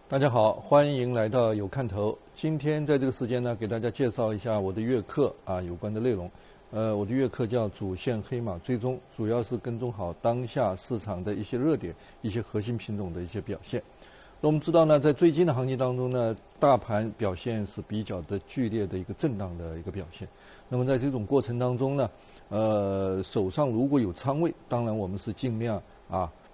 大家好，欢迎来到有看头。今天在这个时间呢，给大家介绍一下我的月课有关的内容。我的月课叫主线黑马追踪，主要是跟踪好当下市场的一些热点、一些核心品种的一些表现。那我们知道呢，在最近的行情当中呢，大盘表现是比较的剧烈的一个震荡的一个表现。那么在这种过程当中呢，手上如果有仓位，当然我们是尽量